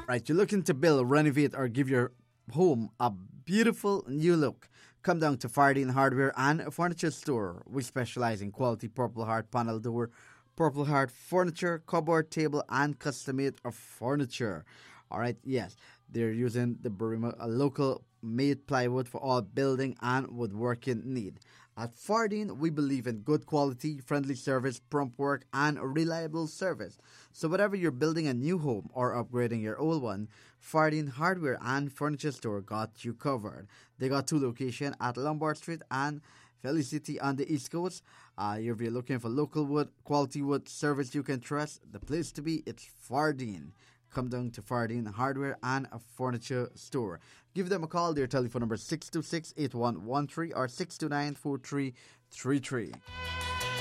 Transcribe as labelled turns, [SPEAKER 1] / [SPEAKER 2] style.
[SPEAKER 1] Right, you're looking to build, renovate, or give your home a beautiful new look. Come down to Fardine Hardware and Furniture Store. We specialize in quality Purple Heart panel door, Purple Heart furniture, cupboard, table, and custom made furniture. All right, yes, they're using the Burima, a local made plywood for all building and woodworking need. At Fardine, we believe in good quality, friendly service, prompt work, and reliable service. So whether you're building a new home or upgrading your old one, Fardine Hardware and Furniture Store got you covered. They got two locations at Lombard Street and Felicity on the East Coast. If you're looking for local wood, quality wood service you can trust, the place to be, it's Fardine. Come down to Fardine Hardware and a Furniture Store. Give them a call. Their telephone number is 626-8113 or 629-4333.